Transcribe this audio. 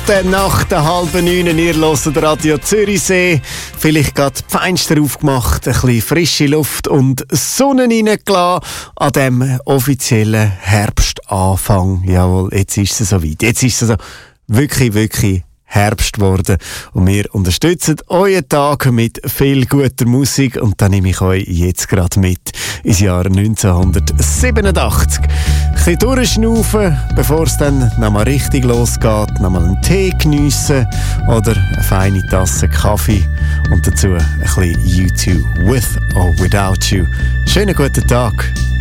Minuten nach der 8:30. Ihr hört Radio Zürichsee. Vielleicht gerade die Fenster aufgemacht, ein bisschen frische Luft und Sonne reingelassen an dem offiziellen Herbstanfang. Jawohl, jetzt ist es soweit. Jetzt ist es so wirklich Herbst geworden und wir unterstützen euren Tag mit viel guter Musik und da nehme ich euch jetzt gerade mit ins Jahr 1987. Ein bisschen durchschnaufen, bevor es dann nochmal richtig losgeht, nochmal einen Tee geniessen oder eine feine Tasse Kaffee und dazu ein bisschen U2 With or Without You. Schönen guten Tag.